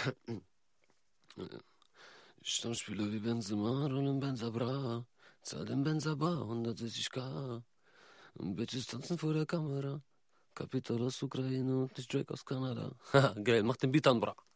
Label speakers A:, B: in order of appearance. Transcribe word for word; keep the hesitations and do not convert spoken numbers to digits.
A: Stammspieler wie Benzema, rollen Benza Bra, zahl den Benza Bar, hundertsechzig K. Und Bitches tanzen vor der Kamera. Kapital aus Ukraine und nicht Drake aus Kanada. Haha, geil, mach den Beat an, bra.